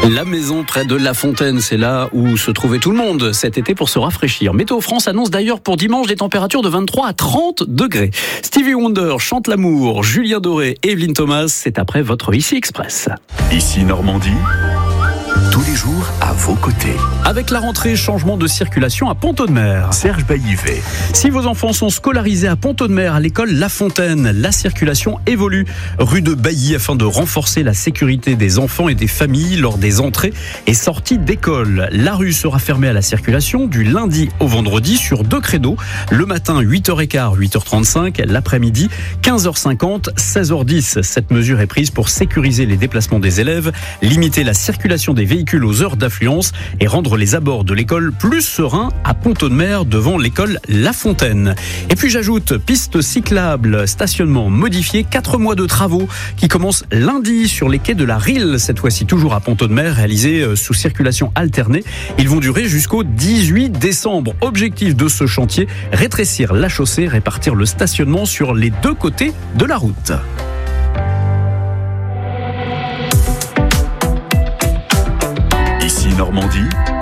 La maison près de La Fontaine, c'est là où se trouvait tout le monde cet été pour se rafraîchir. Météo France annonce d'ailleurs pour dimanche des températures de 23 à 30 degrés. Stevie Wonder chante l'amour, Julien Doré, Evelyne Thomas, c'est après votre Ici Express. Ici Normandie, tous les jours à vos côtés. Avec la rentrée, changement de circulation à Pont-Audemer. Serge Baillivet. Si vos enfants sont scolarisés à Pont-Audemer, à l'école La Fontaine, la circulation évolue rue de Bailly afin de renforcer la sécurité des enfants et des familles lors des entrées et sorties d'école. La rue sera fermée à la circulation du lundi au vendredi sur 2 créneaux. Le matin, 8h15, 8h35, l'après-midi, 15h50, 16h10. Cette mesure est prise pour sécuriser les déplacements des élèves, limiter la circulation des véhicules aux heures d'affluence et rendre les abords de l'école plus sereins à Pont-Audemer devant l'école La Fontaine. Et puis j'ajoute piste cyclable, stationnement modifié, 4 mois de travaux qui commencent lundi sur les quais de la Rille, cette fois-ci toujours à Pont-Audemer, réalisés sous circulation alternée. Ils vont durer jusqu'au 18 décembre. Objectif de ce chantier, rétrécir la chaussée, répartir le stationnement sur les 2 côtés de la route. Ici Normandie,